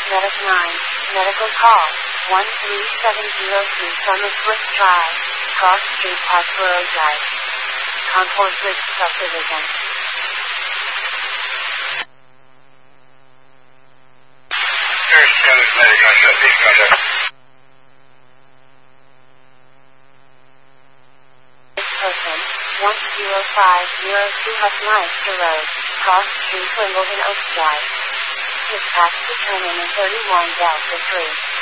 Medic 9, medical call, 13702 Summer Swift Drive, Cross Street Parkboro Drive, Concourse Ridge Subdivision. Here's Dennis Medic, I got these contact. Person, 10502 Hutton Road, Cross Street, Wimbledon Oaks Drive. Dispatch determined in 31 Delta 3.